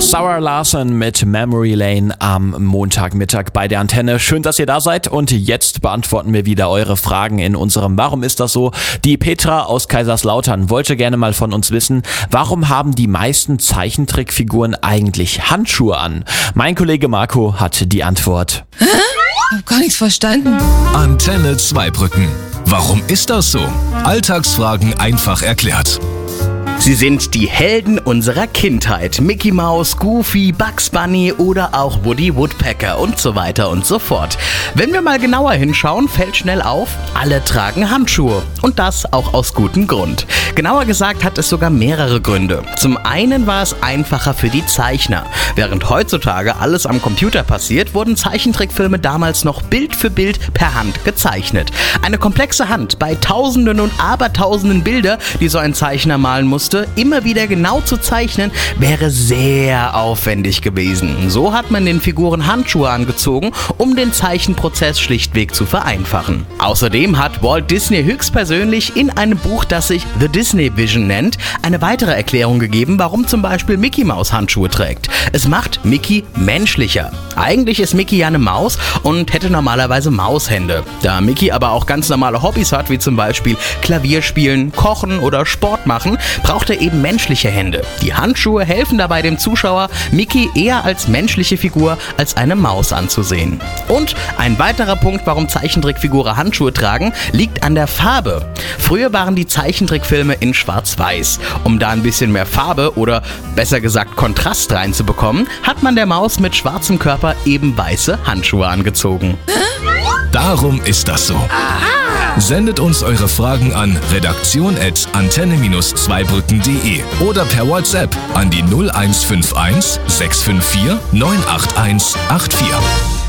Sarah Larsson mit Memory Lane am Montagmittag bei der Antenne. Schön, dass ihr da seid und jetzt beantworten wir wieder eure Fragen in unserem Warum ist das so? Die Petra aus Kaiserslautern wollte gerne mal von uns wissen, warum haben die meisten Zeichentrickfiguren eigentlich Handschuhe an? Mein Kollege Marco hat die Antwort. Ich hab gar nichts verstanden. Antenne Zweibrücken. Warum ist das so? Alltagsfragen einfach erklärt. Sie sind die Helden unserer Kindheit. Mickey Mouse, Goofy, Bugs Bunny oder auch Woody Woodpecker und so weiter und so fort. Wenn wir mal genauer hinschauen, fällt schnell auf, alle tragen Handschuhe. Und das auch aus gutem Grund. Genauer gesagt hat es sogar mehrere Gründe. Zum einen war es einfacher für die Zeichner. Während heutzutage alles am Computer passiert, wurden Zeichentrickfilme damals noch Bild für Bild per Hand gezeichnet. Eine komplexe Hand bei Tausenden und Abertausenden Bilder, die so ein Zeichner malen musste, immer wieder genau zu zeichnen, wäre sehr aufwendig gewesen. So hat man den Figuren Handschuhe angezogen, um den Zeichenprozess schlichtweg zu vereinfachen. Außerdem hat Walt Disney höchstpersönlich in einem Buch, das sich The Disney Vision nennt, eine weitere Erklärung gegeben, warum zum Beispiel Mickey Mouse Handschuhe trägt. Es macht Mickey menschlicher. Eigentlich ist Mickey ja eine Maus und hätte normalerweise Maushände. Da Mickey aber auch ganz normale Hobbys hat, wie zum Beispiel Klavier spielen, kochen oder Sport machen, braucht er eben menschliche Hände. Die Handschuhe helfen dabei dem Zuschauer, Mickey eher als menschliche Figur als eine Maus anzusehen. Und ein weiterer Punkt, warum Zeichentrickfiguren Handschuhe tragen, liegt an der Farbe. Früher waren die Zeichentrickfilme in Schwarz-Weiß. Um da ein bisschen mehr Farbe oder besser gesagt Kontrast reinzubekommen, hat man der Maus mit schwarzem Körper eben weiße Handschuhe angezogen. Darum ist das so. Sendet uns eure Fragen an redaktion@antenne-zweibrücken.de oder per WhatsApp an die 0151 654 98184.